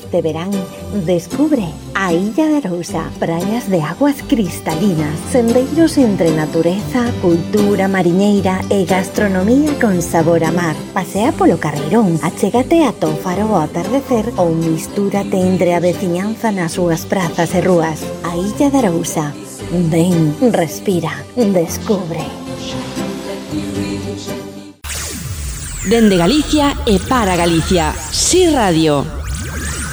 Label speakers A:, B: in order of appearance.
A: este verán, descubre a Illa de Arousa, praias de aguas cristalinas, sendeiros entre natureza, cultura mariñeira e gastronomía con sabor a mar. Pasea polo Carreirón, achégate a Tófaro ao atardecer ou mistúrate entre a veciñanza nas súas prazas e rúas. A Illa de Arousa. Ven, respira, descubre.
B: Dende Galicia e para Galicia, Si Radio.